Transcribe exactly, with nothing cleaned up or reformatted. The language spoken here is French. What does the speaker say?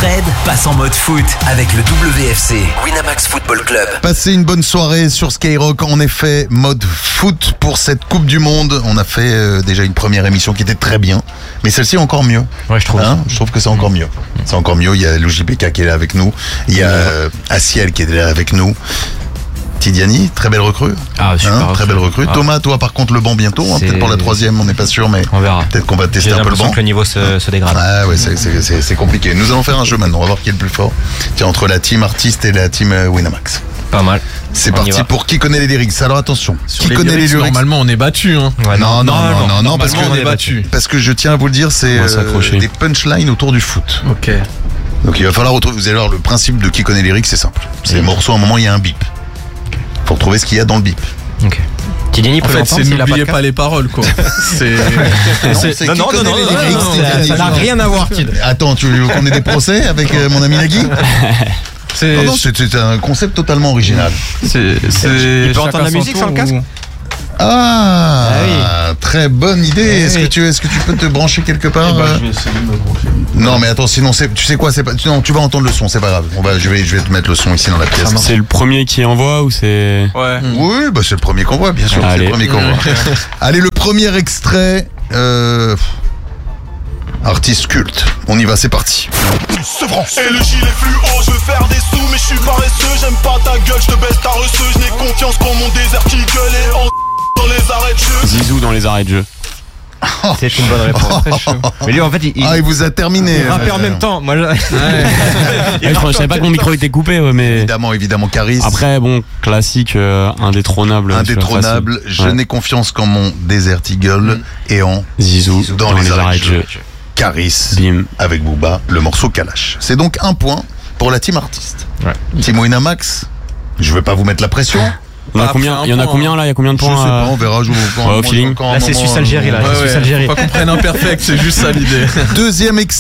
Fred passe en mode foot avec le W F C Winamax Football Club. Passez une bonne soirée sur Skyrock. En effet, mode foot pour cette Coupe du Monde. On a fait euh, déjà une première émission qui était très bien, mais celle-ci encore mieux. Ouais, je trouve. Hein je trouve que c'est encore mieux. C'est encore mieux. Il y a l'O J P K qui est là avec nous. Il y a euh, Assiel qui est là avec nous. Tidiani, très belle recrue. Ah, super hein, recrue. Très belle recrue. Ah. Thomas, toi par contre le banc bientôt. Hein, peut-être pour la troisième, on n'est pas sûr, mais on verra. Peut-être qu'on va tester J'ai un peu le l'impression banc. que le niveau se, se dégrade. Ah ouais, c'est, c'est, c'est, c'est compliqué. Nous allons faire un jeu maintenant. On va voir qui est le plus fort. Tiens, entre la team artiste et la team euh, Winamax. Pas mal. C'est On y parti va. pour qui connaît les lyrics. Alors attention, Sur qui les connaît lyrics, les lyrics? Normalement, on est battu. Hein. Ouais, Non, non, non, non, non, parce que Normalement, on est battu. Parce que je tiens à vous le dire, c'est On va euh, s'accrocher. des punchlines autour du foot. Ok. Donc il va falloir retrouver. Vous allez voir, le principe de qui connaît les lyrics, c'est simple. C'est les morceaux, à un moment, il y a un bip. Faut retrouver ce qu'il y a dans le bip. Ok. Tidiani En peut fait, l'entendre c'est s'il a n'oubliez pas pas de les paroles, quoi. C'est. C'est Non, qui non, connaît non, les non, lyrics, non, Stéphanie. ça n'a rien à voir, Tid. Attends, tu veux qu'on ait des procès avec euh, mon ami Nagui? C'est. Non, non, c'est, c'est un concept totalement original. C'est. C'est. Il peut chacun entendre la son musique tour sur le casque ou- Ah, Ah très bonne idée. Eh Est-ce oui. que tu, est-ce que tu peux te brancher quelque part? Eh ben, euh je vais essayer de me brancher. Non, mais attends, sinon c'est, tu sais quoi, c'est pas, non, tu vas entendre le son, c'est pas grave. On va, je vais, je vais te mettre le son ici dans la pièce. C'est le premier qui envoie ou c'est... Ouais. Oui, bah c'est le premier qu'on voit, bien sûr. C'est Allez. le premier qu'on voit. Allez, le premier extrait. Euh... Artiste culte. On y va, c'est parti. Et le gilet fluo, je veux faire des sous mais je suis paresseux. J'aime pas ta gueule, je te baisse ta reçue. Je n'ai confiance qu'en mon désert qui gueule et en dans les arrêts de jeu. Zizou dans les arrêts de jeu. C'est une bonne réponse. Mais lui, en fait, il, il, Ah, il vous a terminé. il rappait en même temps. Moi, je... Ouais, je, je savais pas que mon micro était coupé, ouais, mais... Évidemment, évidemment, Caris. Après, bon, classique, euh, indétrônable. Indétrônable. Je Ouais. n'ai confiance qu'en mon Desert Eagle et en Zizou, dans, les, arrêts de jeu. Caris. Bim. Avec Booba, le morceau Kalash. C'est donc un point pour la team artiste. Ouais. Team Winamax, je vais pas vous mettre la pression. Il y en a Après combien, un il y en a point, combien là? Il y a combien de Je points sais euh, pas, on verra. Je vous Ouais, au feeling. Là, c'est Suisse-Algérie, là. Ouais, c'est ouais. Suisse-Algérie. Faut pas qu'on prenne un perfect, c'est juste ça l'idée. Deuxième extrait.